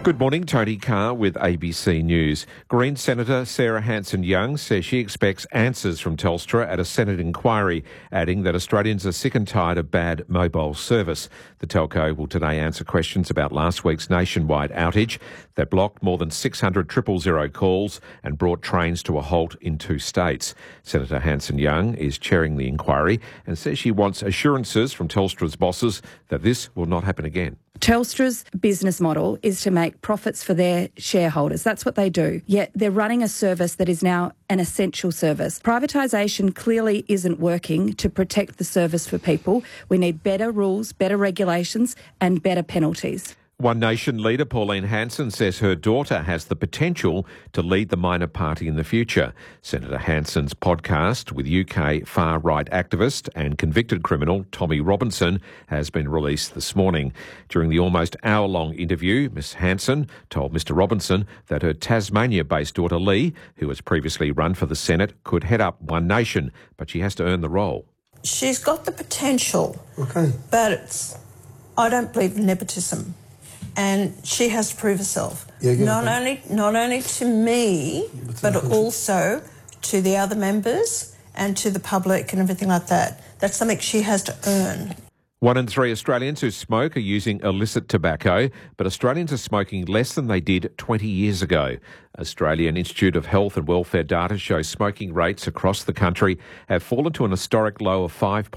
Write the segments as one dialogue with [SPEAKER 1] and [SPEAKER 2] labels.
[SPEAKER 1] Good morning, Tony Carr with ABC News. Green Senator Sarah Hanson-Young says she expects answers from Telstra at a Senate inquiry, adding that Australians are sick and tired of bad mobile service. The telco will today answer questions about last week's nationwide outage that blocked more than 600 000 calls and brought trains to a halt in 2 states. Senator Hanson-Young is chairing the inquiry and says she wants assurances from Telstra's bosses that this will not happen again.
[SPEAKER 2] Telstra's business model is to make profits for their shareholders. That's what they do. Yet they're running a service that is now an essential service. Privatisation clearly isn't working to protect the service for people. We need better rules, better regulations and better penalties.
[SPEAKER 1] One Nation leader Pauline Hanson says her daughter has the potential to lead the minor party in the future. Senator Hanson's podcast with UK far-right activist and convicted criminal Tommy Robinson has been released this morning. During the almost hour-long interview, Ms Hanson told Mr Robinson that her Tasmania-based daughter Lee, who has previously run for the Senate, could head up One Nation, but she has to earn the role.
[SPEAKER 3] She's got the potential, but I don't believe in nepotism. And she has to prove herself, not only to me, but also to the other members and to the public and everything like that. That's something she has to earn.
[SPEAKER 1] 1 in 3 Australians who smoke are using illicit tobacco, but Australians are smoking less than they did 20 years ago. Australian Institute of Health and Welfare data shows smoking rates across the country have fallen to an historic low of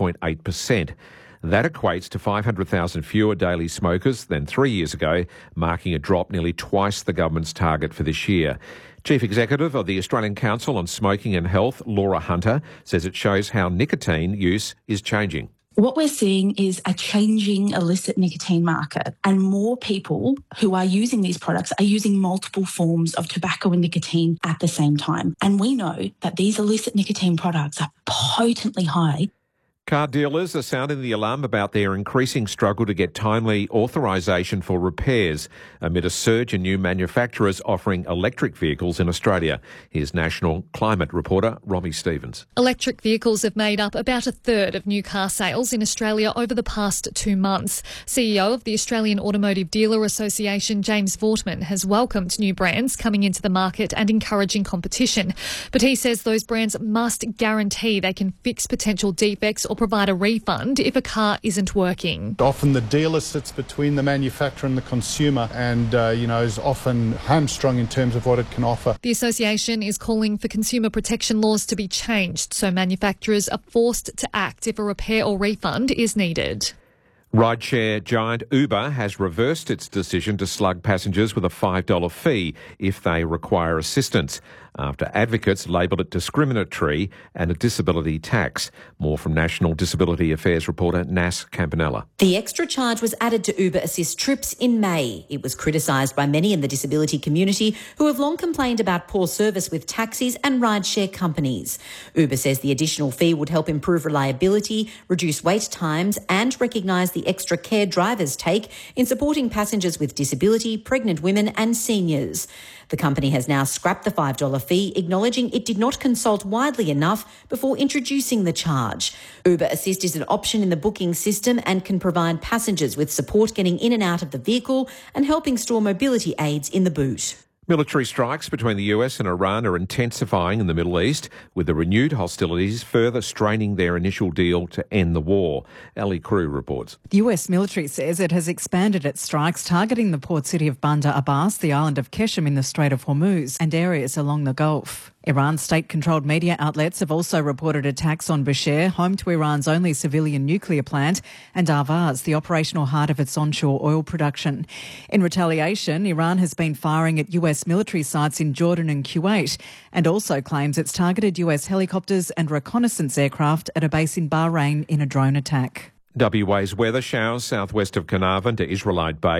[SPEAKER 1] 5.8%. That equates to 500,000 fewer daily smokers than 3 years ago, marking a drop nearly twice the government's target for this year. Chief Executive of the Australian Council on Smoking and Health, Laura Hunter, says it shows how nicotine use is changing.
[SPEAKER 4] What we're seeing is a changing illicit nicotine market, and more people who are using these products are using multiple forms of tobacco and nicotine at the same time. And we know that these illicit nicotine products are potently high.
[SPEAKER 1] Car dealers are sounding the alarm about their increasing struggle to get timely authorisation for repairs amid a surge in new manufacturers offering electric vehicles in Australia. Here's National Climate reporter Romy Stevens.
[SPEAKER 5] Electric vehicles have made up about a third of new car sales in Australia over the past 2 months. CEO of the Australian Automotive Dealer Association, James Vortman, has welcomed new brands coming into the market and encouraging competition. But he says those brands must guarantee they can fix potential defects or provide a refund if a car isn't working.
[SPEAKER 6] Often the dealer sits between the manufacturer and the consumer and, is often hamstrung in terms of what it can offer.
[SPEAKER 5] The association is calling for consumer protection laws to be changed so manufacturers are forced to act if a repair or refund is needed.
[SPEAKER 1] Rideshare giant Uber has reversed its decision to slug passengers with a $5 fee if they require assistance, after advocates labelled it discriminatory and a disability tax. More from National Disability Affairs reporter Nas Campanella.
[SPEAKER 7] The extra charge was added to Uber Assist trips in May. It was criticised by many in the disability community who have long complained about poor service with taxis and rideshare companies. Uber says the additional fee would help improve reliability, reduce wait times and recognise the extra care drivers take in supporting passengers with disability, pregnant women and seniors. The company has now scrapped the $5 fee, acknowledging it did not consult widely enough before introducing the charge. Uber Assist is an option in the booking system and can provide passengers with support getting in and out of the vehicle and helping store mobility aids in the boot.
[SPEAKER 1] Military strikes between the US and Iran are intensifying in the Middle East, with the renewed hostilities further straining their initial deal to end the war. Ali Crew reports.
[SPEAKER 8] The US military says it has expanded its strikes targeting the port city of Bandar Abbas, the island of Qeshm in the Strait of Hormuz, and areas along the Gulf. Iran's state-controlled media outlets have also reported attacks on Bushehr, home to Iran's only civilian nuclear plant, and Ahvaz, the operational heart of its onshore oil production. In retaliation, Iran has been firing at US military sites in Jordan and Kuwait, and also claims it's targeted US helicopters and reconnaissance aircraft at a base in Bahrain in a drone attack.
[SPEAKER 1] WA's weather: showers southwest of Carnarvon to Israelite Bay.